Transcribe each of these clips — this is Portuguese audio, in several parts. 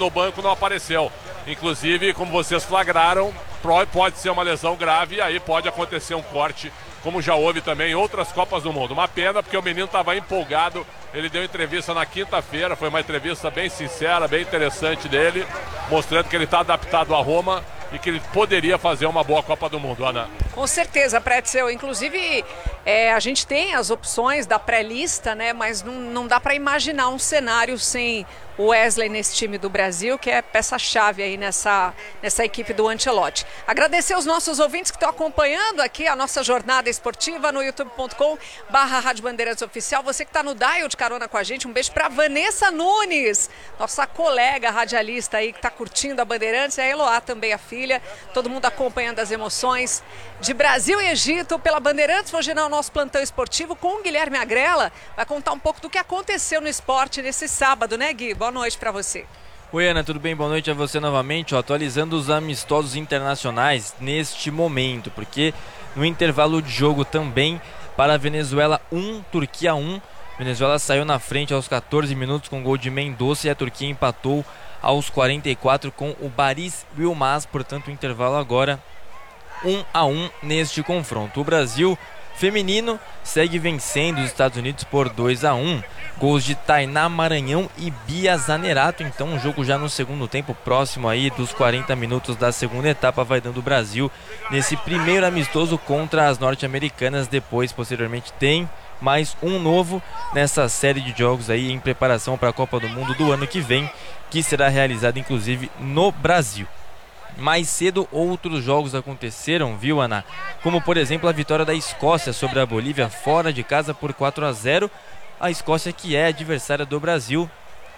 no banco não apareceu. Inclusive, como vocês flagraram, pode ser uma lesão grave e aí pode acontecer um corte, como já houve também em outras Copas do Mundo. Uma pena, porque o menino estava empolgado, ele deu entrevista na quinta-feira, foi uma entrevista bem sincera, bem interessante dele, mostrando que ele está adaptado a Roma e que ele poderia fazer uma boa Copa do Mundo, Ana. Com certeza, Pretzel. Inclusive, a gente tem as opções da pré-lista, né? Mas não dá para imaginar um cenário sem o Wesley nesse time do Brasil, que é peça-chave aí nessa equipe do Ancelotti. Agradecer os nossos ouvintes que estão acompanhando aqui a nossa jornada esportiva no youtube.com/Rádio Bandeirantes Oficial. Você que está no dial de carona com a gente, um beijo para Vanessa Nunes, nossa colega radialista aí que está curtindo a Bandeirantes, e a Eloá também, a filha, todo mundo acompanhando as emoções de Brasil e Egito pela Bandeirantes. Vou gerar o nosso plantão esportivo com o Guilherme Agrela, vai contar um pouco do que aconteceu no esporte nesse sábado, né, Gui? Boa noite para você. Oi, Ana, tudo bem? Boa noite a você novamente. Atualizando os amistosos internacionais neste momento, porque no intervalo de jogo também para a Venezuela 1, Turquia 1. Venezuela saiu na frente aos 14 minutos com gol de Mendoza e a Turquia empatou aos 44 com o Baris Yilmaz. Portanto, o intervalo agora 1-1 neste confronto. O Brasil feminino segue vencendo os Estados Unidos por 2-1. Gols de Tainá Maranhão e Bia Zanerato. Então um jogo já no segundo tempo, próximo aí dos 40 minutos da segunda etapa, vai dando o Brasil nesse primeiro amistoso contra as norte-americanas. Depois, posteriormente, tem mais um novo nessa série de jogos aí em preparação para a Copa do Mundo do ano que vem, que será realizada inclusive no Brasil. Mais cedo outros jogos aconteceram, viu, Ana? Como por exemplo a vitória da Escócia sobre a Bolívia fora de casa por 4-0. A Escócia, que é adversária do Brasil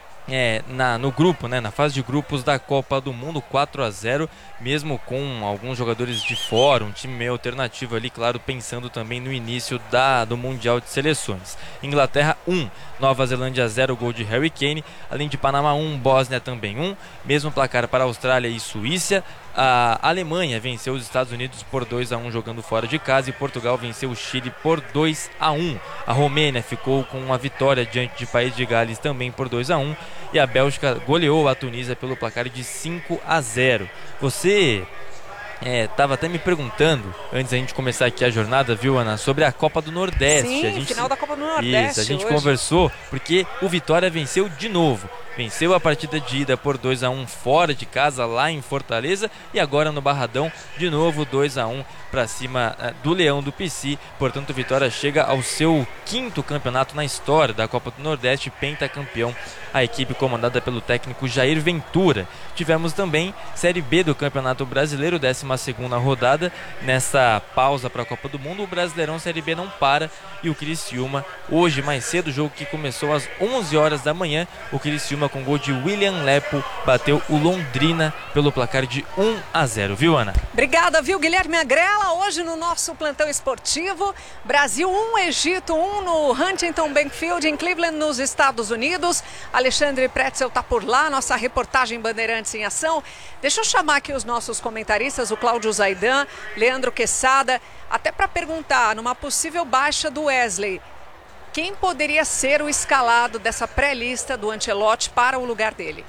no grupo, né, na fase de grupos da Copa do Mundo, 4-0, mesmo com alguns jogadores de fora, um time meio alternativo ali, claro, pensando também no início do Mundial de Seleções. Inglaterra 1, Nova Zelândia 0, gol de Harry Kane, além de Panamá 1, Bósnia também 1, mesmo placar para Austrália e Suíça. A Alemanha venceu os Estados Unidos por 2-1 jogando fora de casa, e Portugal venceu o Chile por 2-1. A Romênia ficou com uma vitória diante de País de Gales também por 2-1, e a Bélgica goleou a Tunísia pelo placar de 5-0. Você estava até me perguntando, antes da gente começar aqui a jornada, viu, Ana, sobre a Copa do Nordeste. Sim, final da Copa do Nordeste. Isso, a gente hoje conversou, porque o Vitória venceu de novo. Venceu a partida de ida por 2-1 fora de casa, lá em Fortaleza, e agora no Barradão, de novo 2-1 para cima do Leão do Pici. Portanto, o Vitória chega ao seu 5º campeonato na história da Copa do Nordeste, pentacampeão, a equipe comandada pelo técnico Jair Ventura. Tivemos também Série B do Campeonato Brasileiro, 12ª rodada. Nessa pausa para a Copa do Mundo, o Brasileirão Série B não para, e o Criciúma, hoje mais cedo, o jogo que começou às 11 horas da manhã, o Criciúma com gol de William Lepo bateu o Londrina pelo placar de 1-0, viu, Ana? Obrigada, viu, Guilherme Agrela. Hoje no nosso plantão esportivo, Brasil 1, Egito 1 no Huntington Bankfield em Cleveland, nos Estados Unidos. Alexandre Pretzel está por lá, nossa reportagem Bandeirantes em Ação. Deixa eu chamar aqui os nossos comentaristas, o Cláudio Zaidan, Leandro Quesada, até para perguntar, numa possível baixa do Wesley, quem poderia ser o escalado dessa pré-lista do Ancelotti para o lugar dele?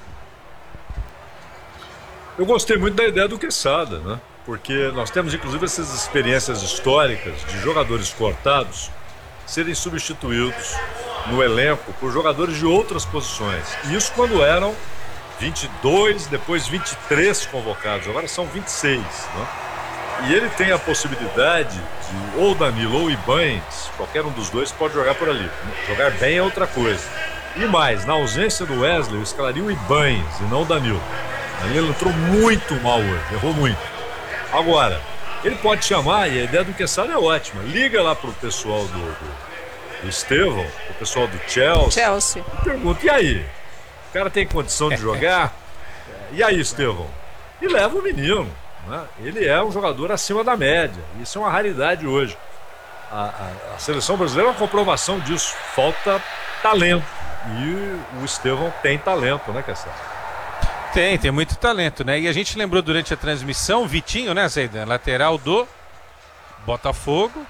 Eu gostei muito da ideia do Quesada, né? Porque nós temos inclusive essas experiências históricas de jogadores cortados serem substituídos no elenco por jogadores de outras posições. E isso quando eram 22, depois 23 convocados, agora são 26, né? E ele tem a possibilidade de ou Danilo ou Ibañez, qualquer um dos dois pode jogar por ali. Jogar bem é outra coisa. E mais, na ausência do Wesley, eu escalaria o Ibañez e não o Danilo. Ele entrou muito mal hoje, errou muito. Agora, ele pode chamar, e a ideia do Quesada é ótima, liga lá pro pessoal do Estevão, pro pessoal do Chelsea. E pergunta, e aí? O cara tem condição de jogar? E aí, Estevão? E leva o menino. Ele é um jogador acima da média. Isso é uma raridade hoje. A seleção brasileira é uma comprovação disso. Falta talento. E o Estevão tem talento, né, Cassandra? Tem muito talento, né? E a gente lembrou durante a transmissão, Vitinho, né, Zaidan? Lateral do Botafogo.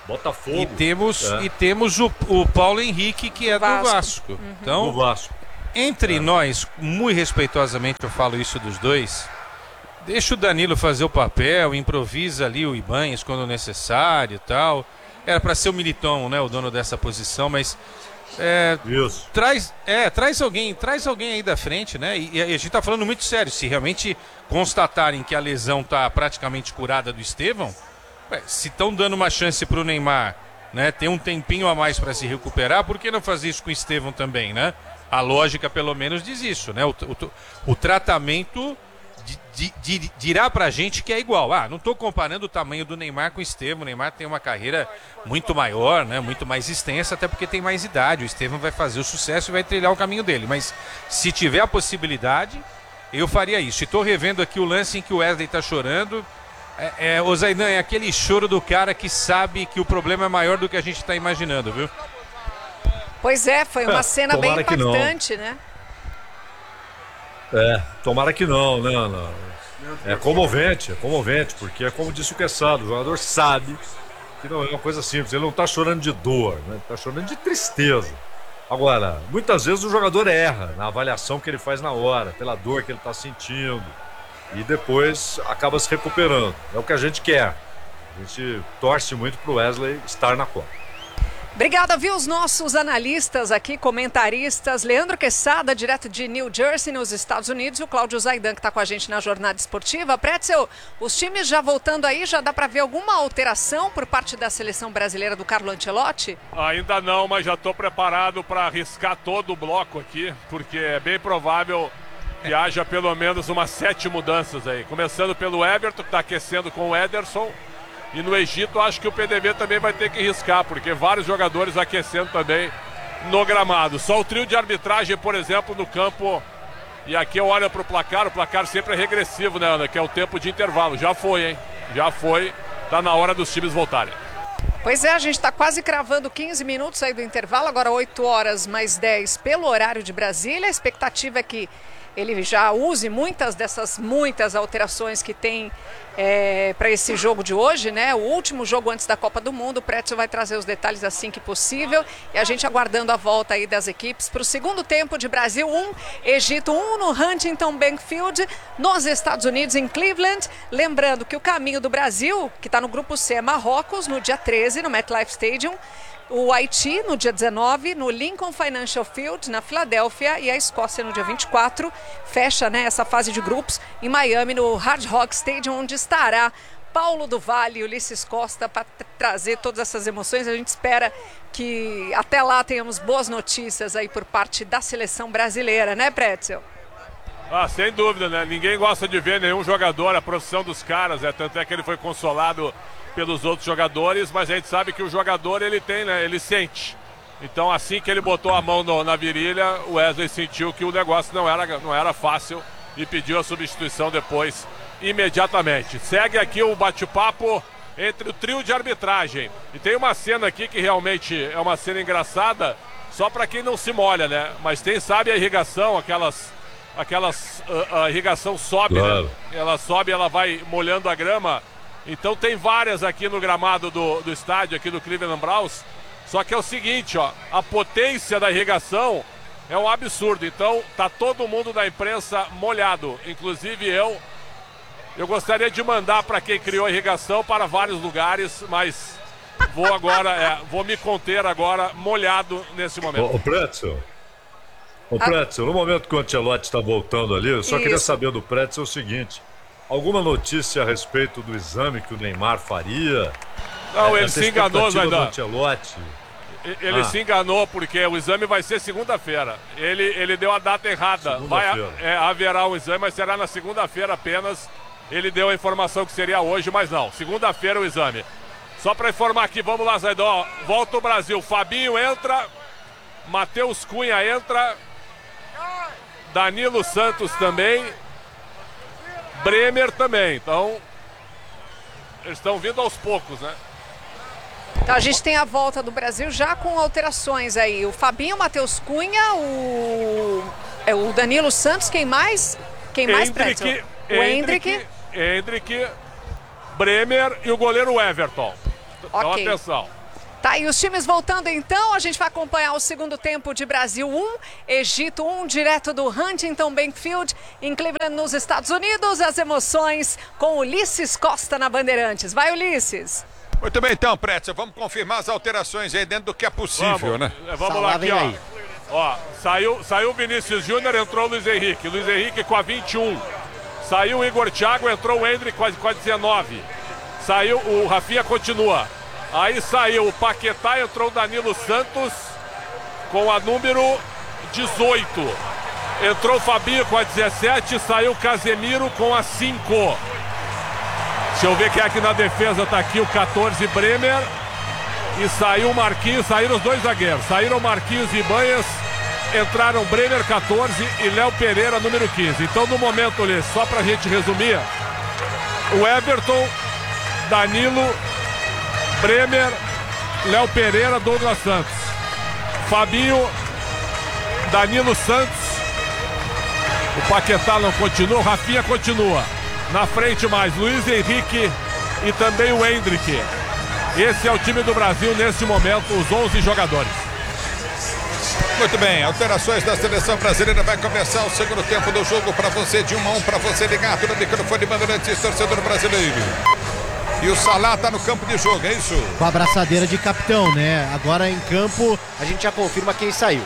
E temos o Paulo Henrique, que é do Vasco. Então, do Vasco. Entre nós, muito respeitosamente eu falo isso dos dois, deixa o Danilo fazer o papel, improvisa ali o Ibanez quando necessário e tal. Era para ser o Militão, né, o dono dessa posição, mas Isso. traz alguém aí da frente, né? E a gente tá falando muito sério. Se realmente constatarem que a lesão tá praticamente curada do Estevão, se estão dando uma chance pro Neymar, né, ter um tempinho a mais para se recuperar, por que não fazer isso com o Estevão também, né? A lógica pelo menos diz isso, né? O tratamento dirá pra gente que é igual. Não estou comparando o tamanho do Neymar com o Estevão. O Neymar tem uma carreira muito maior, né? Muito mais extensa, até porque tem mais idade. O Estevão vai fazer o sucesso e vai trilhar o caminho dele. Mas se tiver a possibilidade, eu faria isso. Estou revendo aqui o lance em que o Wesley está chorando. Ô Zaidan, é aquele choro do cara que sabe que o problema é maior do que a gente está imaginando, viu? Pois é, foi uma cena bem impactante, né? Tomara que não, né, Ana? É comovente, porque é como disse o Quesada, o jogador sabe que não é uma coisa simples, ele não está chorando de dor, né? Ele está chorando de tristeza. Agora, muitas vezes o jogador erra na avaliação que ele faz na hora, pela dor que ele está sentindo, e depois acaba se recuperando. É o que a gente quer. A gente torce muito para o Wesley estar na Copa. Obrigada, viu, os nossos analistas aqui, comentaristas, Leandro Quesada, direto de New Jersey, nos Estados Unidos, e o Cláudio Zaidan, que está com a gente na Jornada Esportiva. Pretzel, os times já voltando aí, já dá para ver alguma alteração por parte da seleção brasileira do Carlo Ancelotti? Ainda não, mas já estou preparado para arriscar todo o bloco aqui, porque é bem provável que haja pelo menos umas 7 mudanças aí. Começando pelo Everton, que está aquecendo com o Ederson. E no Egito acho que o PDV também vai ter que riscar, porque vários jogadores aquecendo também no gramado. Só o trio de arbitragem, por exemplo, no campo. E aqui eu olho para o placar sempre é regressivo, né, Ana? Que é o tempo de intervalo. Já foi, hein? Já foi. Tá na hora dos times voltarem. Pois é, a gente está quase cravando 15 minutos aí do intervalo, agora 8 horas mais 10 pelo horário de Brasília. A expectativa é que ele já use muitas alterações que tem para esse jogo de hoje, né? O último jogo antes da Copa do Mundo. O Pretzel vai trazer os detalhes assim que possível. E a gente aguardando a volta aí das equipes para o segundo tempo de Brasil 1, Egito 1 no Huntington Bank Field, nos Estados Unidos, em Cleveland. Lembrando que o caminho do Brasil, que está no grupo C, é Marrocos, no dia 13, no MetLife Stadium. O Haiti no dia 19, no Lincoln Financial Field, na Filadélfia, e a Escócia no dia 24. Fecha, né, essa fase de grupos em Miami, no Hard Rock Stadium, onde estará Paulo do Vale e Ulisses Costa para trazer todas essas emoções. A gente espera que até lá tenhamos boas notícias aí por parte da seleção brasileira, né, Pretzel? Sem dúvida, né? Ninguém gosta de ver nenhum jogador, a profissão dos caras, tanto é que ele foi consolado pelos outros jogadores, mas a gente sabe que o jogador ele tem, né? Ele sente. Então assim que ele botou a mão na virilha, o Wesley sentiu que o negócio não era fácil e pediu a substituição depois, imediatamente. Segue aqui o bate-papo entre o trio de arbitragem. E tem uma cena aqui que realmente é uma cena engraçada, só para quem não se molha, né? Mas sabe a irrigação, a irrigação sobe, claro, né? Ela sobe, ela vai molhando a grama. Então tem várias aqui no gramado do estádio, aqui do Cleveland Browns. Só que é o seguinte, ó, a potência da irrigação é um absurdo. Então tá todo mundo da imprensa molhado, inclusive eu. Eu gostaria de mandar para quem criou a irrigação para vários lugares, mas vou me conter agora molhado nesse momento. O Pretzel, no momento que o Ancelotti está voltando ali, eu só queria saber do Pretzel o seguinte: alguma notícia a respeito do exame que o Neymar faria? Não, ele se enganou, Zaidan. Ele se enganou porque o exame vai ser segunda-feira. Ele deu a data errada. Haverá um exame, mas será na segunda-feira apenas. Ele deu a informação que seria hoje, mas não. Segunda-feira o exame. Só para informar aqui, vamos lá, Zaidan. Volta o Brasil. Fabinho entra. Matheus Cunha entra. Danilo Santos também. Bremer também. Então, eles estão vindo aos poucos, né? Então a gente tem a volta do Brasil já com alterações aí. O Fabinho, o Matheus Cunha, o Danilo Santos, quem mais? Hendrick, Bremer e o goleiro Everton. Então, okay. Atenção. Tá, e os times voltando então, a gente vai acompanhar o segundo tempo de Brasil 1, Egito 1, direto do Huntington Banfield, em Cleveland, nos Estados Unidos. As emoções com Ulisses Costa na Bandeirantes. Vai, Ulisses! Muito bem, então, Pretzel, vamos confirmar as alterações aí dentro do que é possível, né? Vamos lá aqui, ó. Saiu o Vinícius Júnior, entrou o Luiz Henrique. Luiz Henrique com a 21. Saiu o Igor Thiago, entrou o Hendrick com a 19. Saiu, o Rafinha continua. Aí saiu o Paquetá, entrou o Danilo Santos com a número 18. Entrou o Fabinho com a 17, saiu o Casemiro com a 5. Deixa eu ver quem é que na defesa tá aqui, o 14, Bremer. E saiu o Marquinhos, saíram os dois zagueiros. Saíram Marquinhos e Banhas, entraram Bremer, 14 e Léo Pereira, número 15. Então, no momento, Lê, só pra gente resumir, o Everton, Danilo, Bremer, Léo Pereira, Douglas Santos. Fabinho, Danilo Santos. O Paquetá não continua, o Rafinha continua. Na frente mais Luiz Henrique e também o Hendrick. Esse é o time do Brasil neste momento, os 11 jogadores. Muito bem, alterações da seleção brasileira. Vai começar o segundo tempo do jogo para você, de 1-1, para você ligado no microfone Bandeirantes, torcedor brasileiro. E o Salah tá no campo de jogo, é isso? Com a abraçadeira de capitão, né? Agora em campo a gente já confirma quem saiu.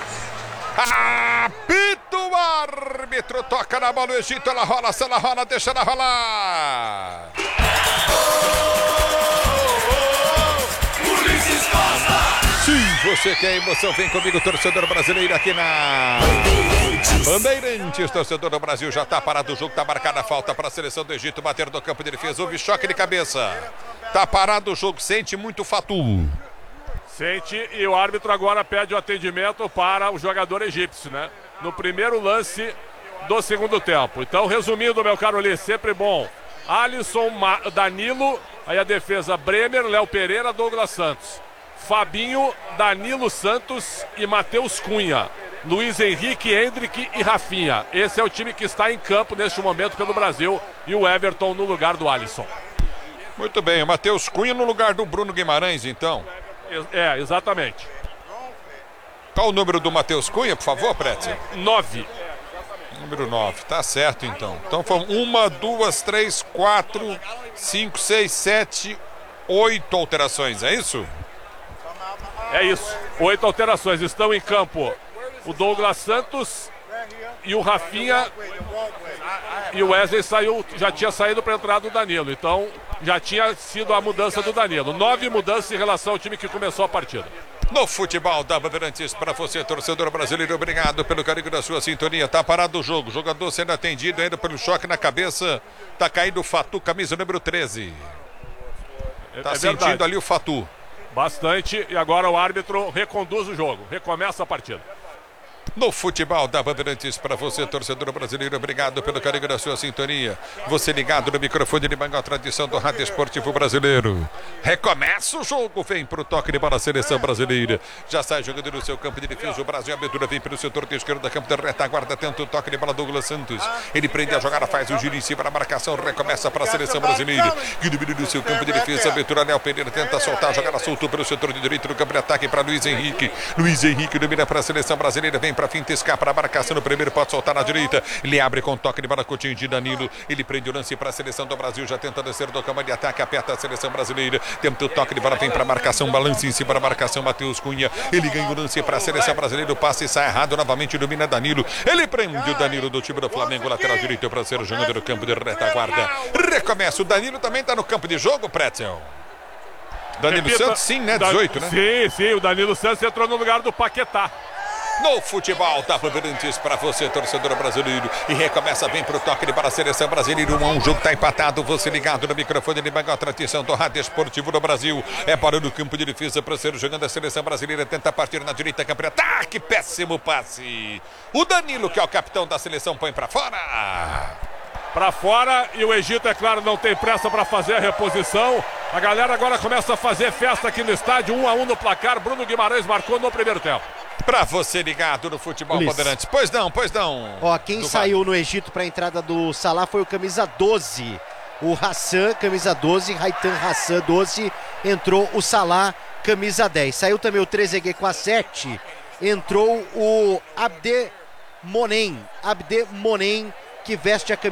Apita o árbitro, toca na bola o Egito, ela rola, deixa ela rolar. Sim, você quer emoção, vem comigo, torcedor brasileiro, aqui na Bandeirantes, torcedor do Brasil. Já tá parado o jogo, tá marcada a falta para a seleção do Egito, bater no campo de defesa, houve choque de cabeça. Tá parado o jogo, sente muito Fatu. Sente, e o árbitro agora pede o atendimento para o jogador egípcio, né? No primeiro lance do segundo tempo. Então, resumindo, meu caro Lee, sempre bom. Alisson, Danilo, aí a defesa Bremer, Léo Pereira, Douglas Santos. Fabinho, Danilo Santos e Matheus Cunha. Luiz Henrique, Hendrick e Rafinha. Esse é o time que está em campo neste momento pelo Brasil, e o Everton no lugar do Alisson. Muito bem, o Matheus Cunha no lugar do Bruno Guimarães, então. É, exatamente. Qual o número do Matheus Cunha, por favor, Pretzel? 9. Número 9, tá certo então. Então foram 1, 2, 3, 4, 5, 6, 7, 8 alterações, é isso? É isso, 8 alterações. Estão em campo o Douglas Santos e o Rafinha, e o Wesley já tinha saído para a entrada do Danilo. Então já tinha sido a mudança do Danilo. 9 mudanças em relação ao time que começou a partida. No futebol da Bandeirantes, para você, torcedor brasileiro, obrigado pelo carinho da sua sintonia. Tá parado o jogo, jogador sendo atendido ainda pelo choque na cabeça. Tá caindo o Fatu, camisa número 13. Tá sentindo verdade. Ali o Fatu. Bastante, e agora o árbitro reconduz o jogo, recomeça a partida. No futebol da Bandeirantes, para você, torcedor brasileiro, obrigado pelo carinho da sua sintonia. Você ligado no microfone de Bangor, tradição do rádio esportivo brasileiro. Recomeça o jogo, vem pro toque de bola a seleção brasileira. Já sai jogando no seu campo de defesa, o Brasil, a abertura vem pelo setor de esquerda da campo da retaguarda, tenta o toque de bola Douglas Santos. Ele prende a jogada, faz o giro em cima da marcação, recomeça para a seleção brasileira. Que domina no seu campo de defesa, a abertura, Léo Pereira tenta soltar a jogada, soltou pelo setor de direito do campo de ataque para Luiz Henrique. Luiz Henrique domina para a seleção brasileira, vem para finta, escapa a marcação no primeiro, pode soltar na direita, ele abre com toque de bola, Coutinho de Danilo, ele prende o lance para a seleção do Brasil, já tenta descer do campo de ataque, aperta a seleção brasileira, tenta o toque de bola, vem para a marcação, balança em cima da marcação, Matheus Cunha, ele ganha o lance para a seleção brasileira, o passe sai errado, novamente domina Danilo, ele prende o Danilo do time do Flamengo, lateral direito para ser o jogador do campo de retaguarda, recomeça, o Danilo também está no campo de jogo, Pretzel. Danilo Santos, sim, né? 18, né? Sim, o Danilo Santos entrou no lugar do Paquetá. No futebol da Bandeirantes, para você, torcedor brasileiro, e recomeça bem pro toque de para a seleção brasileira. 1-1, o jogo tá empatado, você ligado no microfone de Bangor, tradição do rádio esportivo do Brasil. É para o campo de defesa para ser jogando a seleção brasileira, tenta partir na direita, campo de ataque, péssimo passe. O Danilo, que é o capitão da seleção, põe para fora. Para fora, e o Egito, é claro, não tem pressa para fazer a reposição. A galera agora começa a fazer festa aqui no estádio, 1-1 no placar. Bruno Guimarães marcou no primeiro tempo. Para você ligado no futebol Bandeirantes. Pois não. Ó, quem saiu no Egito para a entrada do Salah foi o camisa 12. O Hassan, camisa 12, Raitan Hassan, 12. Entrou o Salah camisa 10. Saiu também o Trezeguet com a 7. Entrou o Abdemonem, que veste a camisa